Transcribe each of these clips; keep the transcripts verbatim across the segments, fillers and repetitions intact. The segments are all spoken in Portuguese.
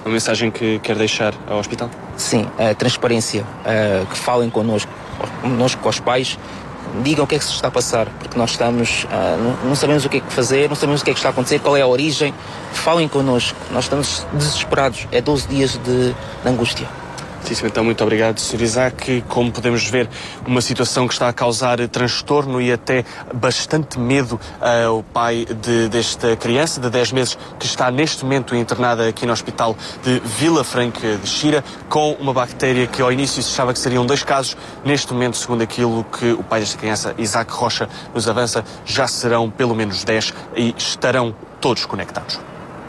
Uma mensagem que quer deixar ao hospital? Sim, a transparência, uh, que falem connosco, connosco, com os pais, digam o que é que se está a passar, porque nós estamos, uh, não, não sabemos o que é que fazer, não sabemos o que é que está a acontecer, qual é a origem. Falem connosco, nós estamos desesperados, é doze dias de, de angústia. Sim, então, muito obrigado, senhor Isaac. Como podemos ver, uma situação que está a causar transtorno e até bastante medo ao pai de, desta criança de dez meses, que está neste momento internada aqui no hospital de Vila Franca de Xira, com uma bactéria que ao início se achava que seriam dois casos. Neste momento, segundo aquilo que o pai desta criança, Isaac Rocha, nos avança, já serão pelo menos dez e estarão todos conectados.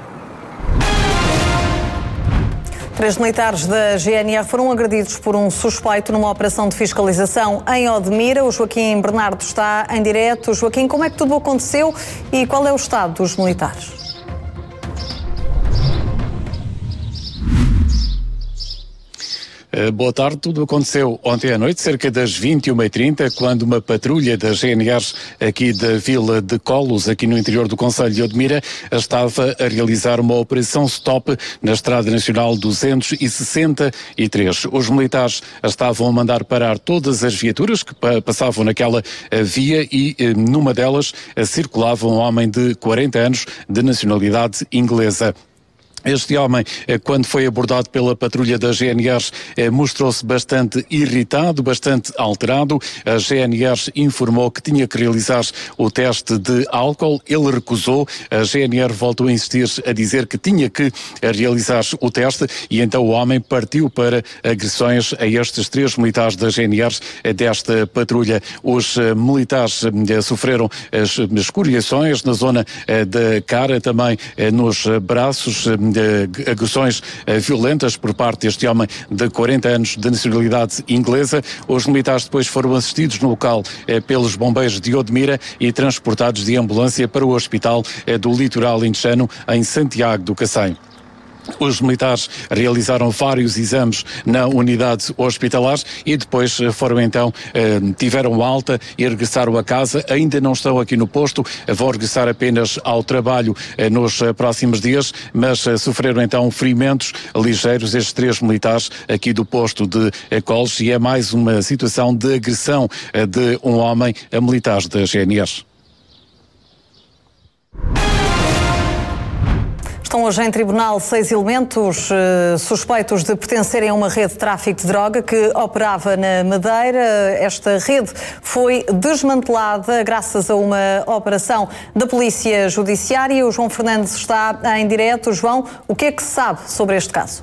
Três militares da G N R foram agredidos por um suspeito numa operação de fiscalização em Odmira. O Joaquim Bernardo está em direto. Joaquim, como é que tudo aconteceu e qual é o estado dos militares? Boa tarde, tudo aconteceu ontem à noite, cerca das vinte e uma e trinta, quando uma patrulha da G N R aqui da Vila de Colos, aqui no interior do concelho de Odmira, estava a realizar uma operação stop na Estrada Nacional duzentos e sessenta e três. Os militares estavam a mandar parar todas as viaturas que passavam naquela via e numa delas circulava um homem de quarenta anos de nacionalidade inglesa. Este homem, quando foi abordado pela patrulha da G N R, mostrou-se bastante irritado, bastante alterado. A G N R informou que tinha que realizar o teste de álcool. Ele recusou. A G N R voltou a insistir a dizer que tinha que realizar o teste e então o homem partiu para agressões a estes três militares da G N R desta patrulha. Os militares sofreram escoriações na zona da cara, também nos braços, de agressões violentas por parte deste homem de quarenta anos de nacionalidade inglesa. Os militares depois foram assistidos no local pelos bombeiros de Odmira e transportados de ambulância para o hospital do Litoral Alentejano em Santiago do Cacém. Os militares realizaram vários exames na unidade hospitalar e depois foram então, eh, tiveram alta e regressaram a casa. Ainda não estão aqui no posto, vão regressar apenas ao trabalho eh, nos próximos dias, mas eh, sofreram então ferimentos ligeiros estes três militares aqui do posto de eh, Colos, e é mais uma situação de agressão eh, de um homem a militares da G N R. Estão hoje em tribunal seis elementos uh, suspeitos de pertencerem a uma rede de tráfico de droga que operava na Madeira. Esta rede foi desmantelada graças a uma operação da Polícia Judiciária. O João Fernandes está em direto. João, o que é que se sabe sobre este caso?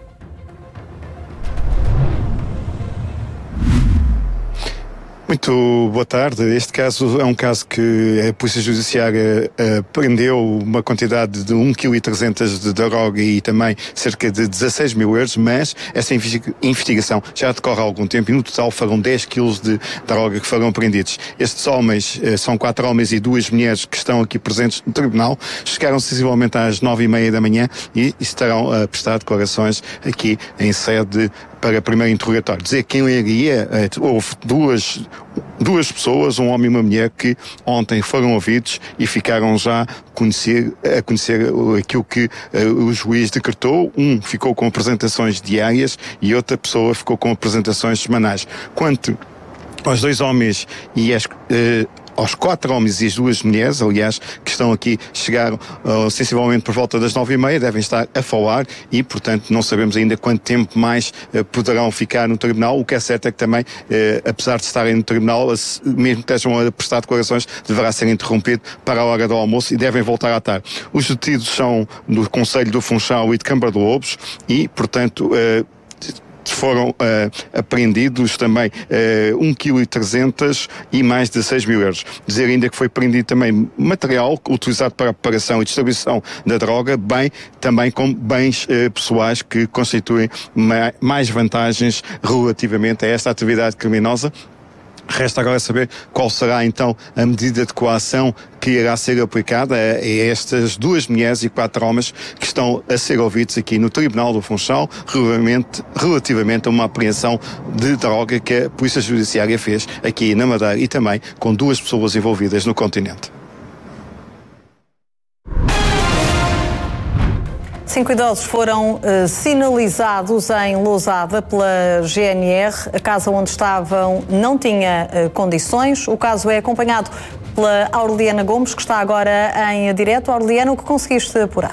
Muito boa tarde. Este caso é um caso que a Polícia Judiciária uh, prendeu uma quantidade de um vírgula trezentos quilos de droga e também cerca de dezasseis mil euros, mas essa investigação já decorre há algum tempo e no total foram dez quilos de droga que foram prendidos. Estes homens, uh, são quatro homens e duas mulheres que estão aqui presentes no tribunal, chegaram sensivelmente às nove e meia da manhã e estarão a prestar declarações aqui em sede para primeiro interrogatório. Dizer quem iria, houve duas, duas pessoas, um homem e uma mulher, que ontem foram ouvidos e ficaram já conhecer, a conhecer aquilo que uh, o juiz decretou. Um ficou com apresentações diárias e outra pessoa ficou com apresentações semanais. Quanto aos dois homens e as... Uh, aos quatro homens e as duas mulheres, aliás, que estão aqui, chegaram uh, sensivelmente por volta das nove e meia, devem estar a falar e, portanto, não sabemos ainda quanto tempo mais uh, poderão ficar no tribunal. O que é certo é que também, uh, apesar de estarem no tribunal, mesmo que estejam a prestar declarações, deverá ser interrompido para a hora do almoço e devem voltar à tarde. Os detidos são do Concelho do Funchal e de Câmara de Lobos e, portanto, uh, foram uh, apreendidos também uh, um vírgula trezentos quilos e mais de seis mil euros. Dizer ainda que foi apreendido também material utilizado para a preparação e distribuição da droga, bem também com bens uh, pessoais que constituem ma- mais vantagens relativamente a esta atividade criminosa. Resta agora saber qual será então a medida de coação que irá ser aplicada a, a estas duas mulheres e quatro homens que estão a ser ouvidos aqui no Tribunal do Funchal relativamente, relativamente a uma apreensão de droga que a Polícia Judiciária fez aqui na Madeira e também com duas pessoas envolvidas no continente. Cinco idosos foram uh, sinalizados em Lousada pela G N R. A casa onde estavam não tinha uh, condições. O caso é acompanhado pela Aureliana Gomes, que está agora em direto. Aureliana, o que conseguiste apurar?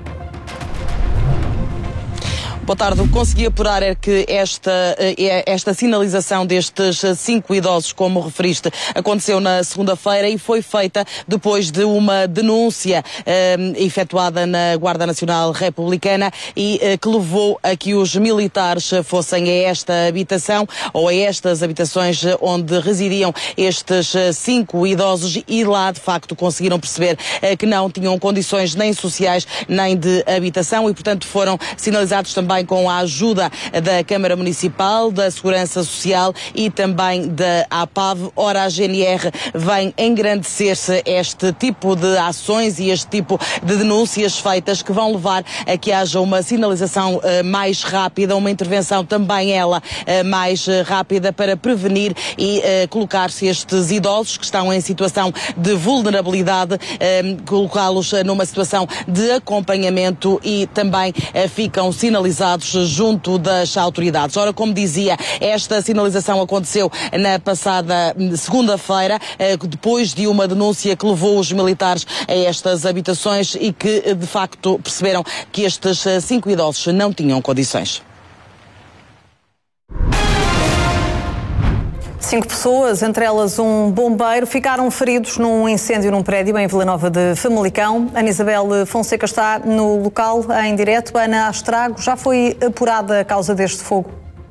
Boa tarde. O que consegui apurar é que esta, esta sinalização destes cinco idosos, como referiste, aconteceu na segunda-feira e foi feita depois de uma denúncia eh, efetuada na Guarda Nacional Republicana e eh, que levou a que os militares fossem a esta habitação ou a estas habitações onde residiam estes cinco idosos e lá, de facto, conseguiram perceber eh, que não tinham condições nem sociais nem de habitação e, portanto, foram sinalizados também com a ajuda da Câmara Municipal, da Segurança Social e também da A P A V. Ora, a G N R vem engrandecer-se este tipo de ações e este tipo de denúncias feitas que vão levar a que haja uma sinalização uh, mais rápida, uma intervenção também ela uh, mais uh, rápida para prevenir e uh, colocar-se estes idosos que estão em situação de vulnerabilidade, uh, colocá-los uh, numa situação de acompanhamento e também uh, ficam sinalizados junto das autoridades. Ora, como dizia, esta sinalização aconteceu na passada segunda-feira, depois de uma denúncia que levou os militares a estas habitações e que, de facto, perceberam que estes cinco idosos não tinham condições. Cinco pessoas, entre elas um bombeiro, ficaram feridos num incêndio num prédio em Vila Nova de Famalicão. Ana Isabel Fonseca está no local em direto. Ana, há estrago. Já foi apurada a causa deste fogo?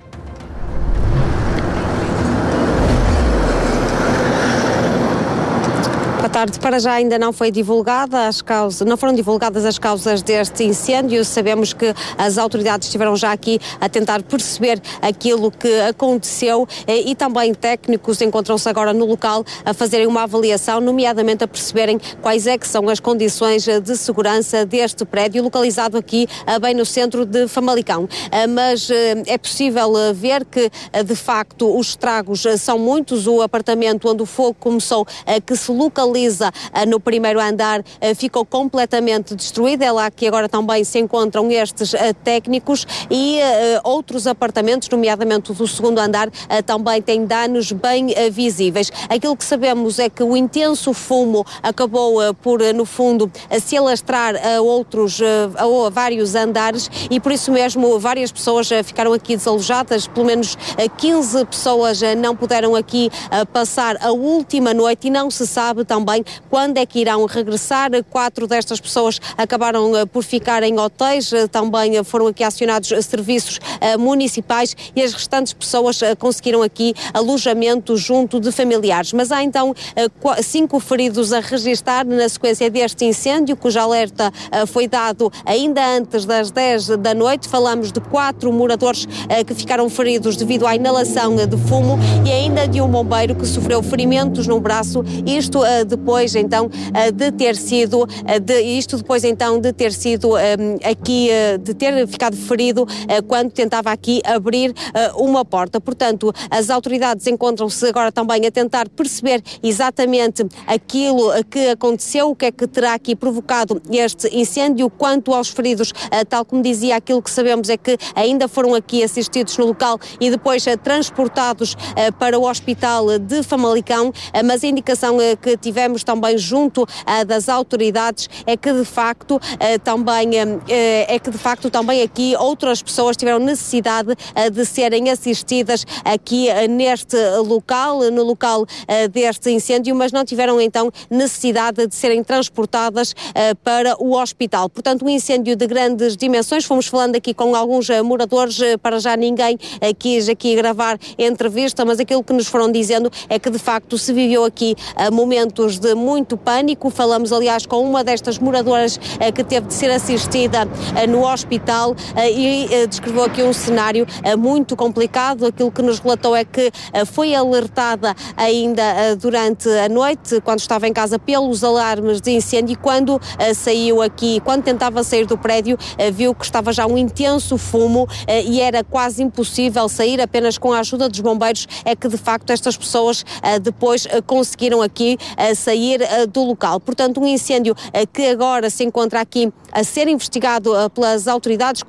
Boa tarde. Para já ainda não foi divulgada as causas, não foram divulgadas as causas deste incêndio. Sabemos que as autoridades estiveram já aqui a tentar perceber aquilo que aconteceu e também técnicos encontram-se agora no local a fazerem uma avaliação, nomeadamente a perceberem quais é que são as condições de segurança deste prédio, localizado aqui bem no centro de Famalicão. Mas é possível ver que, de facto, os estragos são muitos. O apartamento onde o fogo começou, que se localiza no primeiro andar, ficou completamente destruído. É lá que agora também se encontram estes técnicos e outros apartamentos, nomeadamente do segundo andar, também têm danos bem visíveis. Aquilo que sabemos é que o intenso fumo acabou por, no fundo, se alastrar a outros, a vários andares e por isso mesmo várias pessoas ficaram aqui desalojadas. Pelo menos quinze pessoas não puderam aqui passar a última noite e não se sabe também quando é que irão regressar. Quatro destas pessoas acabaram por ficar em hotéis, também foram aqui acionados serviços municipais e as restantes pessoas conseguiram aqui alojamento junto de familiares. Mas há então cinco feridos a registar na sequência deste incêndio, cujo alerta foi dado ainda antes das dez da noite. Falamos de quatro moradores que ficaram feridos devido à inalação de fumo e ainda de um bombeiro que sofreu ferimentos no braço. Isto depois então de ter sido, de, isto depois então de ter sido aqui, de ter ficado ferido quando tentava aqui abrir uma porta. Portanto, as autoridades encontram-se agora também a tentar perceber exatamente aquilo que aconteceu, o que é que terá aqui provocado este incêndio. Quanto aos feridos, tal como dizia, aquilo que sabemos é que ainda foram aqui assistidos no local e depois transportados para o hospital de Famalicão, mas a indicação que tivemos também junto uh, das autoridades é que de facto uh, também uh, é que de facto também aqui outras pessoas tiveram necessidade uh, de serem assistidas aqui uh, neste local, no local uh, deste incêndio, mas não tiveram então necessidade de serem transportadas uh, para o hospital. Portanto, um incêndio de grandes dimensões. Fomos falando aqui com alguns uh, moradores, uh, para já ninguém uh, quis aqui gravar entrevista, mas aquilo que nos foram dizendo é que de facto se viveu aqui uh, momentos de muito pânico. Falamos, aliás, com uma destas moradoras eh, que teve de ser assistida eh, no hospital eh, e eh, descreveu aqui um cenário eh, muito complicado. Aquilo que nos relatou é que eh, foi alertada ainda eh, durante a noite, quando estava em casa, pelos alarmes de incêndio e quando eh, saiu aqui, quando tentava sair do prédio, eh, viu que estava já um intenso fumo eh, e era quase impossível sair. Apenas com a ajuda dos bombeiros é que, de facto, estas pessoas eh, depois eh, conseguiram aqui eh, sair sair do local. Portanto, um incêndio que agora se encontra aqui a ser investigado pelas autoridades.